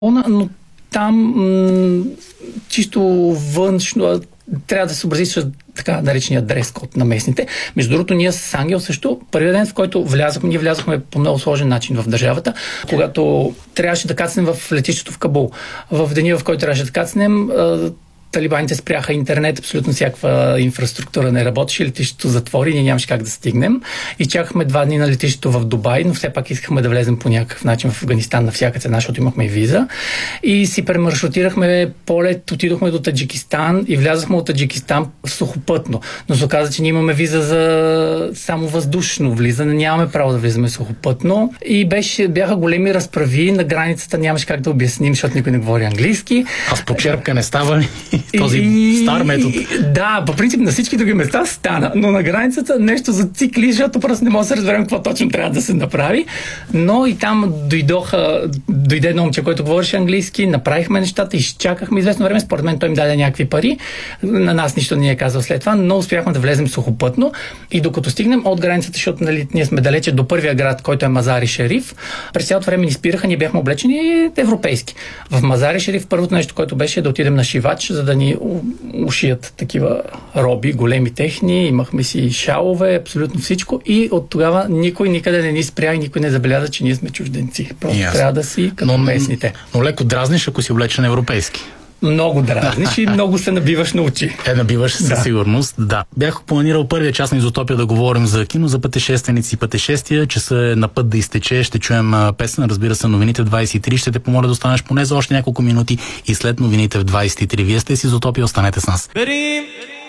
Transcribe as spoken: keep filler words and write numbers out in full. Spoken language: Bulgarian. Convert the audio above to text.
но там м- чисто външно трябва да се съобрази с така наречения дрес-код на местните. Между другото, ние с Ангел също, първият ден, в който влязохме, ние влязохме по много сложен начин в държавата, когато трябваше да кацнем в летището в Кабул. В деня, в който трябваше да кацнем, талибаните спряха интернет, абсолютно всякаква инфраструктура не работеше, летището затвори, ние нямаше как да стигнем. И чакахме два дни на летището в Дубай, но все пак искахме да влезем по някакъв начин в Афганистан на всяка цена, защото имахме и виза. И си премаршрутирахме полет, отидохме до Таджикистан и влязахме от Таджикистан сухопътно. Но се оказа, че ние имаме виза за само въздушно влизане, нямаме право да влизаме сухопътно. И беше, бяха големи разправи на границата, нямаше как да обясним, защото никой не говори английски. А с почерпка не става ли? Този и, стар метод. И, да, по принцип на всички други места стана, но на границата нещо зацикли, защото просто не може да се разберем какво точно трябва да се направи. Но и там дойдоха, дойде едно момче, който говореше английски, направихме нещата, изчакахме известно време, според мен той им даде някакви пари, на нас нищо не е казал след това, но успяхме да влезем сухопътно и докато стигнем от границата, защото нали, ние сме далече до първия град, който е Мазари Шериф, през цялото време ни спираха, ние бяхме облечени европейски. В Мазари Шериф първото нещо, което беше да отидем на шивач, за да ни ушият такива роби, големи техни, имахме си шалове, абсолютно всичко и от тогава никой никъде не ни спря и никой не забеляза, че ние сме чужденци. Просто yes. трябва да си като но, местните. Но леко дразниш, ако си облечен европейски. Много дразниш и много се набиваш на очи. Е, набиваш със да. сигурност, да. Бях планирал първия част на Изотопия да говорим за кино, за пътешественици и пътешествия. Часът е на път да изтече. Ще чуем песен, разбира се, новините в двайсет и три. Ще те помоля да останеш поне за още няколко минути и след новините в двайсет и три. Вие сте с Изотопия, останете с нас.